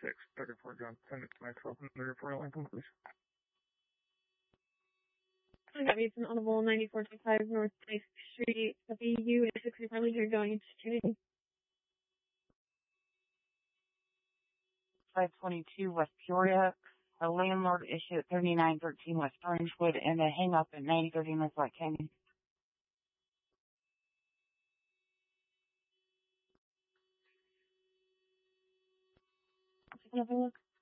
34 Johnson, it's Maxwell from the report line, please. I got Mason Audible 9425 North 6th Street, WU, and 60 probably you're going to Trinity. 522 West Peoria. A landlord issue at 3913 West Orangewood and a hang up at 9030 North White Canyon. Take another look.